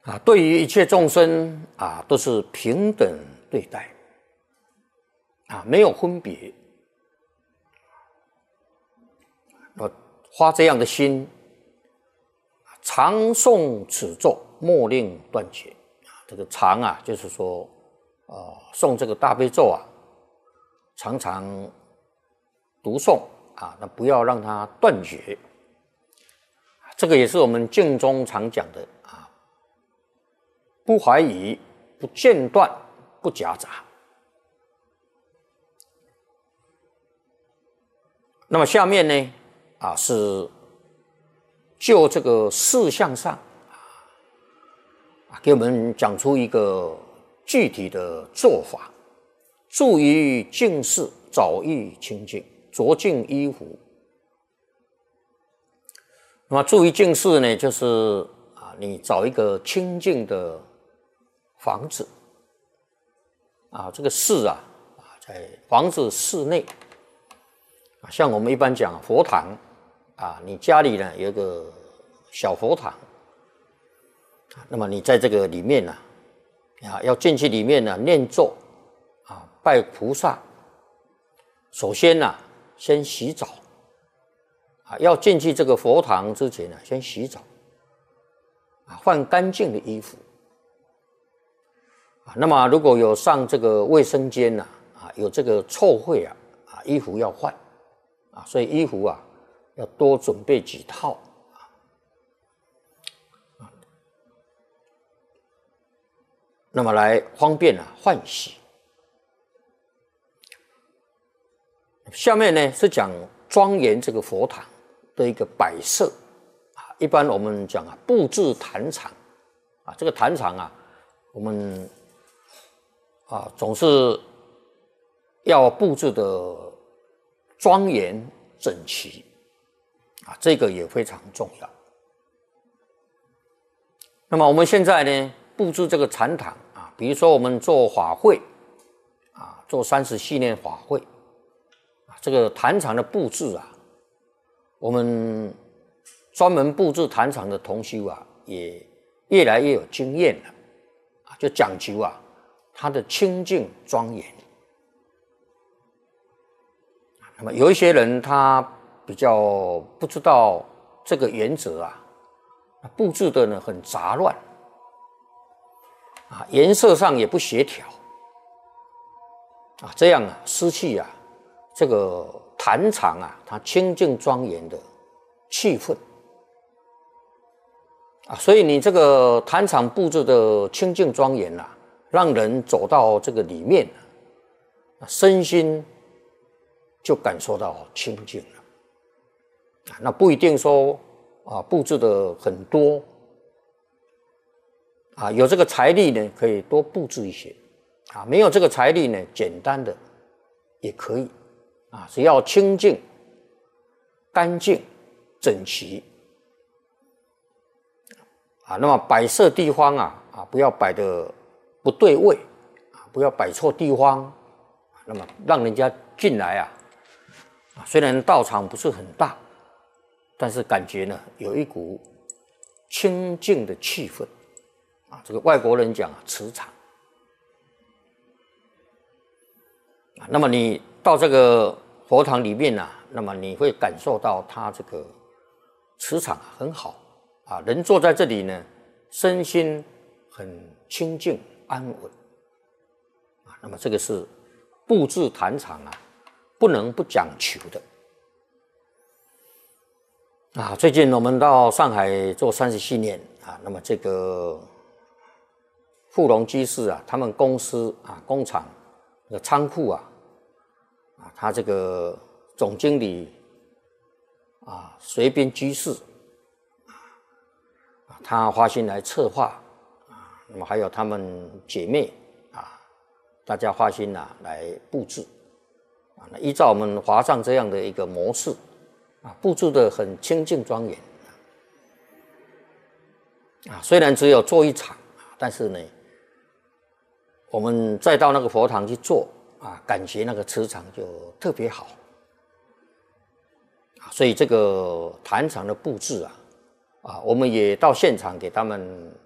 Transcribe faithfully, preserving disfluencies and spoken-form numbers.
啊，对于一切众生啊，都是平等对待啊，没有分别。我发这样的心，常诵此咒，莫令断绝。这个常啊，就是说，呃，诵这个大悲咒啊，常常读诵啊，那不要让它断绝。这个也是我们经中常讲的啊，不怀疑，不间断，不夹杂。那么下面呢，啊是就这个事项上啊，给我们讲出一个具体的做法。注于净事，早欲清净，着净衣服。那么注意净事呢，就是啊，你找一个清净的房子啊，这个室啊，啊，在房子室内啊，像我们一般讲佛堂啊，你家里呢有一个小佛堂，那么你在这个里面呢，啊，要进去里面呢念咒啊，拜菩萨。首先呢，先洗澡。啊，要进去这个佛堂之前呢，先洗澡，啊，换干净的衣服，啊，那么如果有上这个卫生间呢，啊，有这个臭秽啊，啊，衣服要换，啊，所以衣服啊要多准备几套，啊，那么来方便啊换洗。下面呢是讲庄严这个佛堂的一个摆设啊，一般我们讲啊，布置坛场啊，这个坛场啊，我们啊总是要布置的庄严整齐啊，这个也非常重要。那么我们现在呢，布置这个禅堂啊，比如说我们做法会啊，做三十系列法会啊，这个坛场的布置啊。我们专门布置坛场的同修啊，也越来越有经验了，啊，就讲究啊，它的清净庄严。那么有一些人他比较不知道这个原则啊，布置的呢很杂乱，啊，颜色上也不协调，啊，这样啊失去啊这个坛场啊，它清净庄严的气氛啊，所以你这个坛场布置的清净庄严啊，让人走到这个里面啊，身心就感受到清净了。那不一定说啊，布置的很多啊，有这个财力呢，可以多布置一些啊；没有这个财力呢，简单的也可以。啊，只要清净、干净、整齐啊，那么摆设地方啊啊，不要摆的不对位啊，不要摆错地方，那么让人家进来啊，啊，虽然道场不是很大，但是感觉呢有一股清净的气氛啊，这个外国人讲啊，磁场啊，那么你到这个佛堂里面啊，那么你会感受到它这个磁场很好啊，人坐在这里呢，身心很清净安稳啊。那么这个是布置坛场啊，不能不讲求的啊。最近我们到上海做三十七年啊，那么这个富隆居士啊，他们公司啊工厂的仓库啊。啊，他这个总经理啊，随便居士啊，他花心来策划啊，那么还有他们姐妹啊，大家花心啊来布置啊，那依照我们华藏这样的一个模式啊，布置的很清净庄严啊，虽然只有做一场，但是呢，我们再到那个佛堂去做。啊，感觉那个磁场就特别好，所以这个坛场的布置啊，啊，我们也到现场给他们